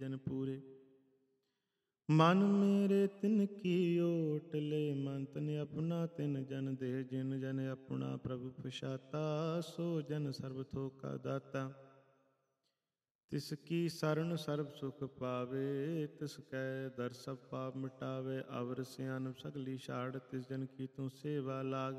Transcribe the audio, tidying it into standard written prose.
ਜਨ ਪੂਰੇ। ਮਨ ਮੇਰੇ ਤਿਨ ਕੀ ਓਟ ਲੈ, ਮਨ ਤਨ ਆਪਣਾ ਤਿਨ ਜਨ ਦੇ। ਜਿਨ ਜਨ ਆਪਣਾ ਪ੍ਰਭੁ ਪਛਾਤਾ, ਸੋ ਜਨ ਸਰਬ ਥੋਕਾ ਦਾਤਾ। ਤਿਸ ਕੀ ਸਰਣ ਸਰਬ ਸੁਖ ਪਾਵੇ, ਤਿਸ ਕੈ ਦਰ ਸਭ ਪਾਪ ਮਿਟਾਵੇ। ਅਵਰ ਸਿਆਨ ਸਗਲੀ ਛਾੜ, ਤਿਸ ਜਨ ਕੀ ਤੂੰ ਸੇਵਾ ਲਾਗ।